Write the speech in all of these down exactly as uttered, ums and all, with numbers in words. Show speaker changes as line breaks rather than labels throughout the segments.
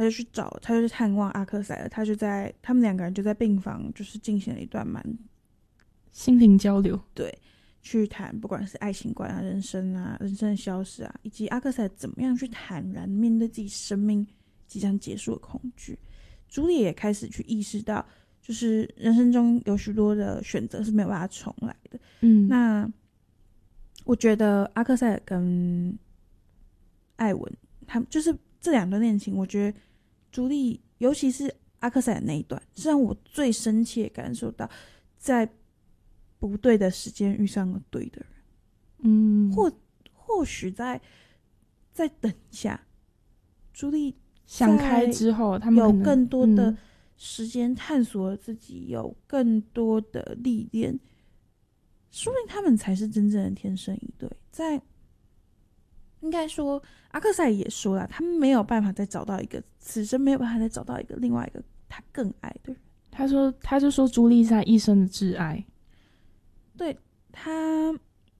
他就去找，他就去探望阿克塞尔，他就在他们两个人就在病房，就是进行了一段蛮
心灵交流，
对，去谈不管是爱情观啊、人生啊、人生的消失啊，以及阿克塞尔怎么样去坦然面对自己生命即将结束的恐惧。朱莉也开始去意识到，就是人生中有许多的选择是没有办法重来的。
嗯，
那我觉得阿克塞尔跟艾文，他们就是这两段恋情，我觉得朱莉，尤其是阿克塞尔那一段，是让我最深切感受到，在不对的时间遇上了对的人。
嗯，
或或许在再等一下，朱莉
想开之后，他们
有更多的
嗯
时间探索了自己，有更多的历练，说不定他们才是真正的天生一对。在应该说，阿克塞也说了，他们没有办法再找到一个，此生没有办法再找到一个另外一个他更爱的人。
他说，他就说朱莉是他一生的挚爱。
对他，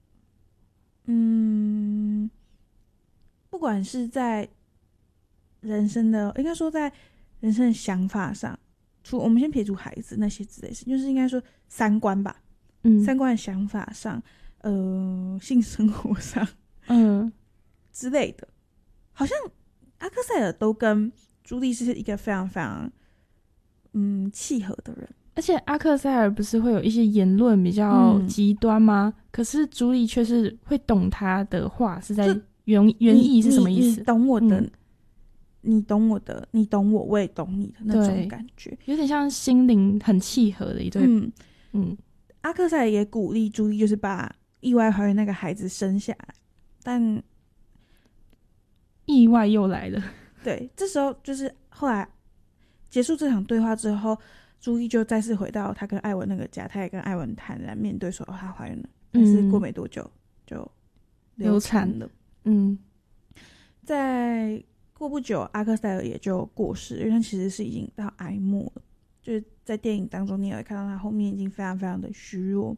嗯，不管是在人生的，应该说在人生的想法上，除我们先撇除孩子那些之类的事，就是应该说三观吧，
嗯，
三观的想法上，呃，性生活上，
嗯
之类的，好像阿克塞尔都跟朱莉是一个非常非常嗯契合的人。
而且阿克塞尔不是会有一些言论比较极端吗？嗯、可是朱莉却是会懂他的话是在原原意是什么意思？
你, 你懂我的、
嗯，
你懂我的，你懂我，我也懂你的那种感觉，
有点像心灵很契合的一对。
嗯
嗯，
阿克塞尔也鼓励朱莉，就是把意外怀孕那个孩子生下来，但
意外又来了。
对，这时候就是后来结束这场对话之后。朱莉就再次回到她跟艾文那个家，她也跟艾文坦然面对说，哦，她怀孕了，但是过没多久就流产了。
嗯，
在过不久，阿克塞尔也就过世，因为他其实是已经到癌末了，就是在电影当中你也会看到他后面已经非常非常的虚弱，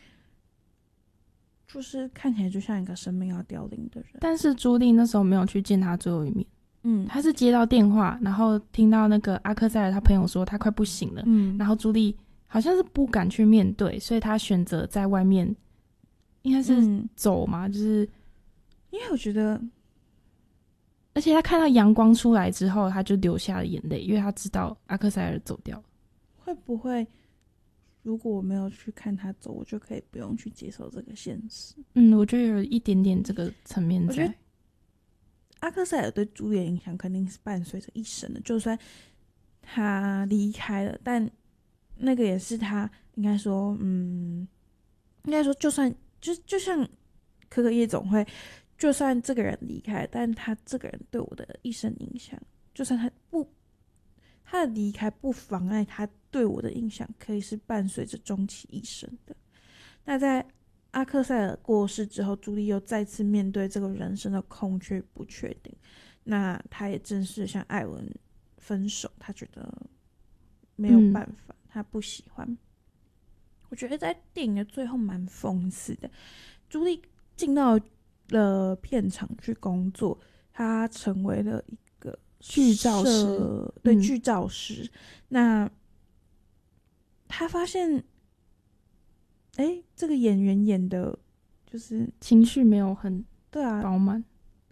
就是看起来就像一个生命要凋零的人。
但是朱莉那时候没有去见他最后一面。
嗯，
他是接到电话，然后听到那个阿克塞尔他朋友说他快不行了，嗯，然后朱莉好像是不敢去面对，所以他选择在外面，应该是走嘛，嗯、就是
因为我觉得，
而且他看到阳光出来之后，他就流下了眼泪，因为他知道阿克塞尔走掉了。
会不会，如果我没有去看他走，我就可以不用去接受这个现实？
嗯，我觉得有一点点这个层面在。
我觉得阿克塞尔对朱莉的影响肯定是伴随着一生的，就算他离开了，但那个也是他应该说，嗯，应该说就算就就像可可夜总会，就算这个人离开，但他这个人对我的一生影响，就算他不他的离开不妨碍他对我的影响，可以是伴随着终其一生的。那在阿克塞尔过世之后，朱莉又再次面对这个人生的空缺与不确定，那她也正式向艾文分手，她觉得没有办法，她、嗯、不喜欢。我觉得在电影的最后蛮讽刺的，朱莉进到了片场去工作，她成为了一个
剧照师，
对，剧照师、嗯、那她发现哎，这个演员演的就是
情绪没有很
对啊
饱满，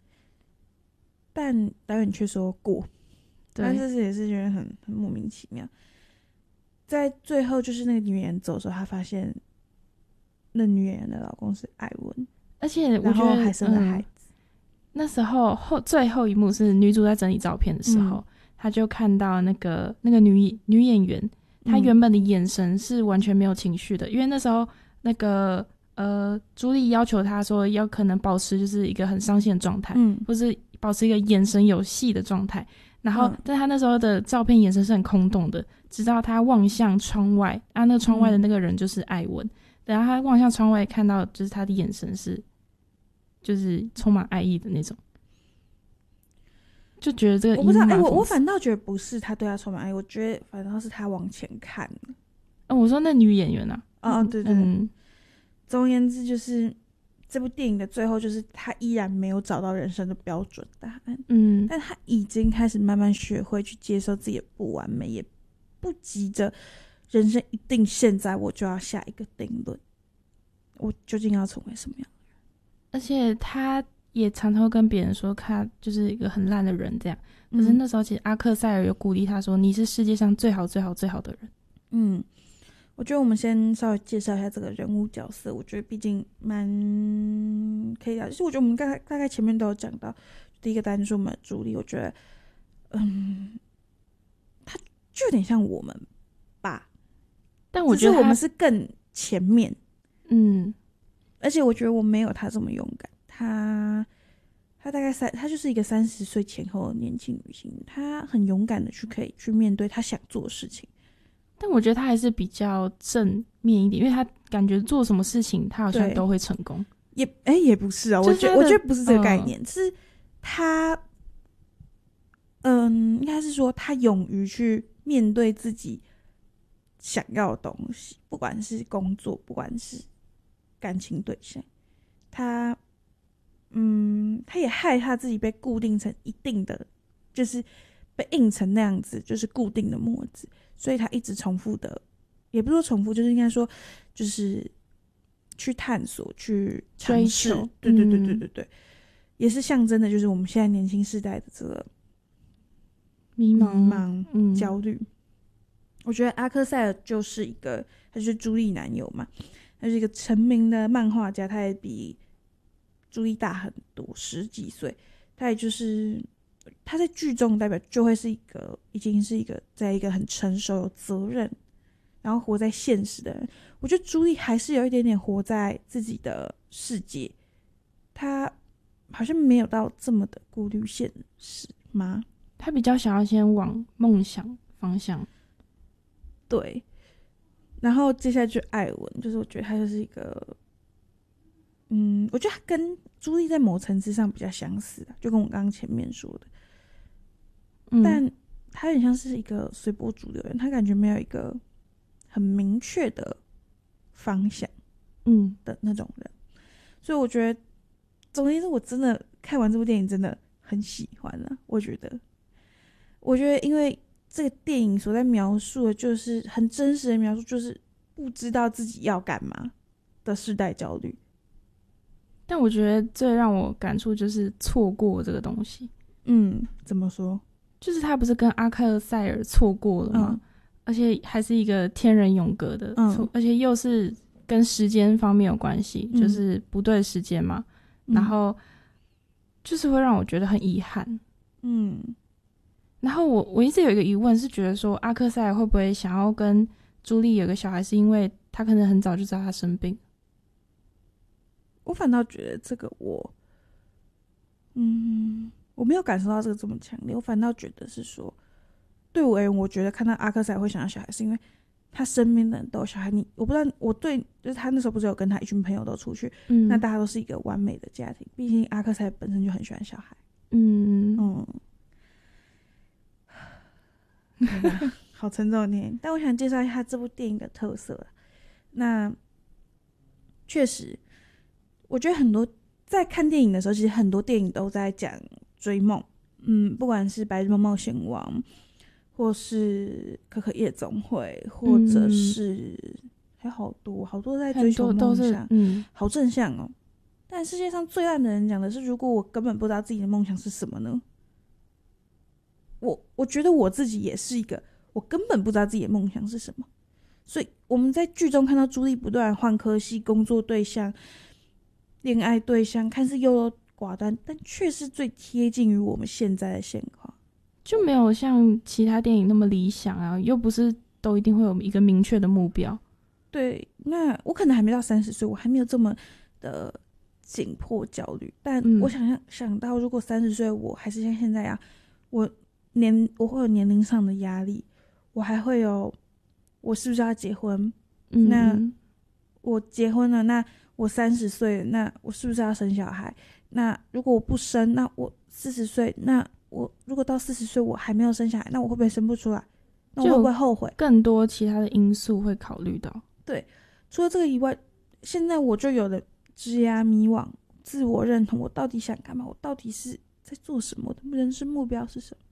但导演却说过，但这也是觉得很很莫名其妙。在最后，就是那个女演员走的时候，她发现那女演员的老公是艾文，
而且我觉得
还生了孩子。
嗯、那时候后最后一幕是女主在整理照片的时候，嗯、她就看到那个那个女女演员。他原本的眼神是完全没有情绪的、嗯、因为那时候那个呃朱莉要求他说要可能保持就是一个很伤心的状态、嗯、或是保持一个眼神有戏的状态，然后、嗯、但他那时候的照片眼神是很空洞的，直到他望向窗外啊，那个窗外的那个人就是艾文、嗯、然后他望向窗外看到就是他的眼神是就是充满爱意的那种，就觉得这个
我不知道，哎、欸，我我反倒觉得不是他对他充满爱，我觉得反倒是他往前看。
哦，我说那女演员啊，
哦，对对对。嗯、总而言之，就是这部电影的最后，就是他依然没有找到人生的标准答案，
嗯，
但他已经开始慢慢学会去接受自己的不完美，也不急着人生一定现在我就要下一个定论，我究竟要成为什么样的人？
而且他也常常会跟别人说他就是一个很烂的人这样，可是那时候其实阿克塞尔有鼓励他说你是世界上最好最好最好的人。
嗯，我觉得我们先稍微介绍一下这个人物角色，我觉得毕竟蛮可以聊，就是我觉得我们大概大概前面都有讲到，第一个单就是我们的朱莉，我觉得嗯，他就有点像我们吧，
但我觉得
只是我们是更前面，
嗯，
而且我觉得我没有他这么勇敢，他他大概三，他就是一个三十岁前后的年轻女性，她很勇敢的去可以去面对她想做的事情。
但我觉得他还是比较正面一点，因为他感觉做什么事情他好像都会成功。
也哎、欸、也不是啊，我觉得我觉得不是这个概念，嗯、是他嗯，应该是说他勇于去面对自己想要的东西，不管是工作，不管是感情对象，他嗯，他也害他自己被固定成一定的，就是被印成那样子，就是固定的模子。所以他一直重复的，也不是说重复，就是应该说，就是去探索、去尝试，对对对对对对，嗯、也是象征的，就是我们现在年轻世代的这个
迷茫、
迷茫、
嗯、
焦虑。我觉得阿克塞尔就是一个，他就是朱莉男友嘛，他是一个成名的漫画家，他也比朱莉大很多，十几岁，他也就是。他在剧中代表就会是一个已经是一个在一个很成熟有责任然后活在现实的人。我觉得朱莉还是有一点点活在自己的世界，他好像没有到这么的顾虑现实吗？
他比较想要先往梦想方向。
对，然后接下来就艾文，就是我觉得他就是一个嗯，我觉得他跟朱莉在某层次上比较相似，就跟我刚刚前面说的，嗯、但他有点像是一个随波逐流人，他感觉没有一个很明确的方向，嗯的那种人，嗯、所以我觉得，总而言之，我真的看完这部电影真的很喜欢了。我觉得，我觉得因为这个电影所在描述的就是很真实的描述，就是不知道自己要干嘛的世代焦虑。
但我觉得最让我感触就是错过这个东西。
嗯，怎么说？
就是他不是跟阿克塞尔错过了吗？嗯、而且还是一个天人永隔的错，嗯、而且又是跟时间方面有关系，嗯、就是不对时间嘛。嗯、然后就是会让我觉得很遗憾。嗯，然后我我一直有一个疑问，是觉得说阿克塞尔会不会想要跟朱莉有个小孩，是因为他可能很早就知道他生病。
我反倒觉得这个我，嗯，我没有感受到这个这么强烈。我反倒觉得是说，对我而言，我觉得看到阿克塞尔会想要小孩，是因为他身边的人都有小孩。你我不知道，我对就是他那时候不是有跟他一群朋友都出去，嗯、那大家都是一个完美的家庭。毕竟阿克塞尔本身就很喜欢小孩，嗯嗯，好沉重的电影。但我想介绍一下这部电影的特色。那确实。我觉得很多在看电影的时候，其实很多电影都在讲追梦，嗯，不管是《白日梦冒险王》，或是《可可夜总会》，或者是、嗯、还有好多好多在追求梦想，嗯，好正向哦。但世界上最烂的人讲的是，如果我根本不知道自己的梦想是什么呢？我我觉得我自己也是一个，我根本不知道自己的梦想是什么，所以我们在剧中看到朱莉不断换科系、工作对象。恋爱对象看似优柔寡断，但却是最贴近于我们现在的现况，
就没有像其他电影那么理想啊，又不是都一定会有一个明确的目标。
对，那我可能还没到三十岁，我还没有这么的紧迫焦虑，但我想象、嗯、想到如果三十岁我还是像现在啊，我年我会有年龄上的压力，我还会有我是不是要结婚？嗯、那我结婚了，那我三十岁，那我是不是要生小孩？那如果我不生，那我四十岁，那我如果到四十岁我还没有生小孩，那我会不会生不出来？那我会不会后悔？
更多其他的因素会考虑到。
对，除了这个以外，现在我就有了职涯迷惘、自我认同，我到底想干嘛？我到底是在做什么？我的人生目标是什么？